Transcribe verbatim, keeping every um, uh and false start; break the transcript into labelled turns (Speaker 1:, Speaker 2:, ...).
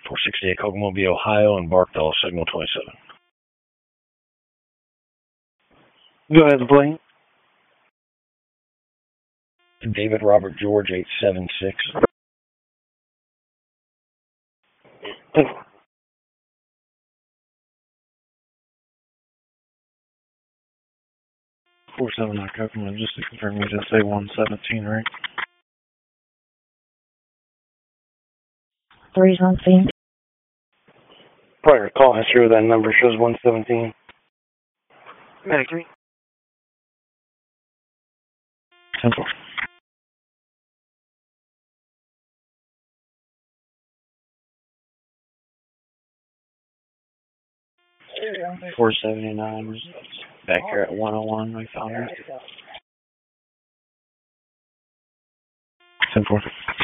Speaker 1: four sixty-eight Kokomo, Ohio, and Barkdale, signal twenty-seven.
Speaker 2: Go ahead, plane.
Speaker 1: David Robert George, eight seven six.
Speaker 2: four seven nine Kokomo, just to confirm you did say one seventeen, right?
Speaker 3: three something.
Speaker 2: Prior call history with that number shows one seventeen. Medic three. ten four. four seventy-nine, back here at one oh one, we found her. ten four.